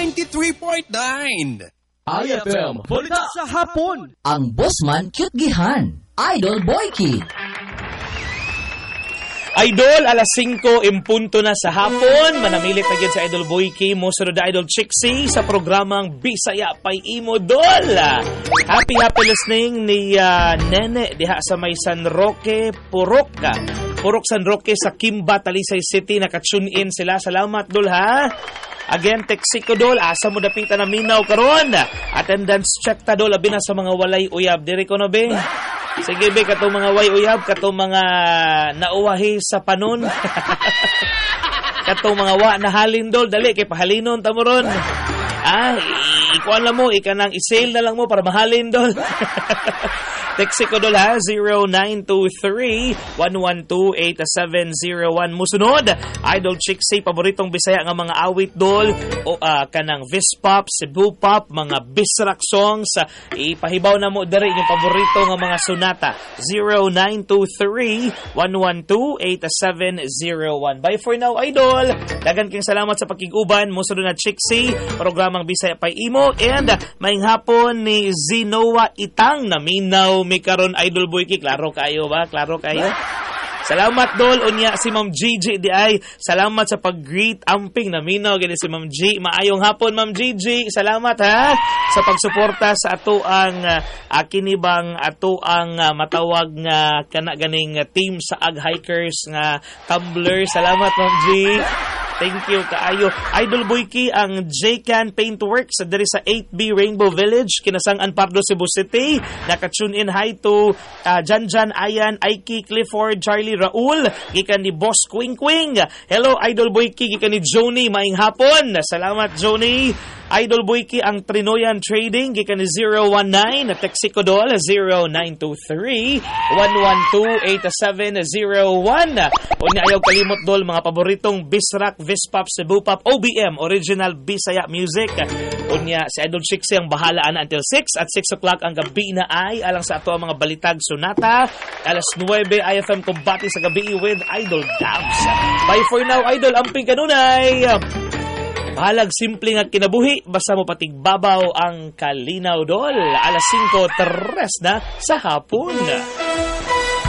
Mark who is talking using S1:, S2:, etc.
S1: 93.9
S2: IFM Balita
S3: sa hapon.
S4: Ang Bossman Cute Gihan, Idol Boyki.
S2: Idol, alas 5 impunto na sa hapon. Manamilit na sa Idol Boyki, mosunod na Idol Chixie sa programang Bisaya Pay Imo Dol. Happy listening ni Nene diha sa may San Roque, Purok San Roque sa Kimba, Talisay City. Naka-tune in sila. Salamat Dol ha. Again, teksiko Dol, asa mo dapita na minaw karon. Attendance check ta Dol, abi na sa mga walay uyab. Diri ko na be. Sige be, katong mga way uyab, katong mga nauwahi sa panon. Katong mga wa na halin Dol, dali kay pahalinon ta mo ron. Ikuan lang mo, ikanang i-sale na lang mo para mahalin Dol. Text ko Dol ha, 0923-112-8701. Musunod, Idol Chixie, paboritong Bisaya nga mga awit Dol, o kanang Vispop, Cebu Pop, mga Bisrak songs. Ipahibaw na mo dari yung paborito nga mga sonata. 0923-112-8701. Bye for now, Idol. Dagan king salamat sa pakiguban. Musunod na Chixie, programang Bisaya Pay Imo, and maing hapon ni Zinoa Itang na minaw mi karon Idol Boyki. Klaro kayo ba? Klaro kayo? Salamat Dol. Unya si Ma'am Gigi di ay. Salamat sa pag-greet amping na minaw gani si Ma'am G. Maayong hapon Ma'am Gigi. Salamat ha sa pagsuporta sa ato ang kinibang ato ang matawag nga kana ganing team sa Ag Hikers nga Tumblr. Salamat Ma'am G. Thank you kaayo. Idol Boyki, ang J-Can Paintworks diri sa 8B Rainbow Village, Kinasang-an, Pardo, Cebu City. Naka-tune in hi to Janjan, Ayan, Aiki, Clifford, Charlie, Raul. Gikan ni Boss Quing Quing. Hello Idol Boyki, gikan ni Joni. Maing hapon. Salamat Joni. Idol Boyki, ang Trinoyan Trading, gikan ni 019, Texico Dol, 0923-112-8701. Unya ayaw kalimot Dol, mga paboritong Bisrak, Vispop, Cebu Pop, OBM, Original Bisaya Music. Unya, si Idol Chixie ang bahala na until 6. At 6 o'clock ang gabi na ay alang sa ato ang mga balitag sonata. Alas 9, IFM Kumbati sa gabi with Idol Dabs. Bye for now, Idol. Amping kanunay. Bahalag simple nga kinabuhi, basta mo patigbabaw ang kalinaw Dol. Alas 5:03 na sa hapon.